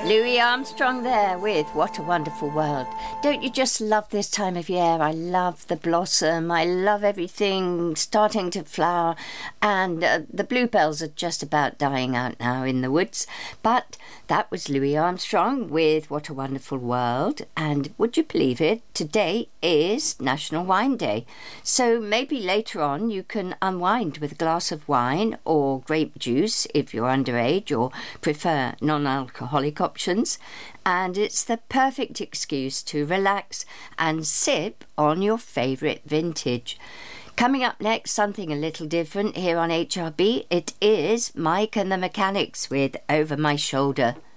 Louis Armstrong there with What a Wonderful World. Don't you just love this time of year? I love the blossom. I love everything starting to flower. And the bluebells are just about dying out now in the woods. But that was Louis Armstrong with What a Wonderful World. And would you believe it? Today is National Wine Day. So maybe later on you can unwind with a glass of wine or grape juice if you're underage or prefer non-alcoholic options, and it's the perfect excuse to relax and sip on your favourite vintage. Coming up next, something a little different here on HRB. It is Mike and the Mechanics with Over My Shoulder.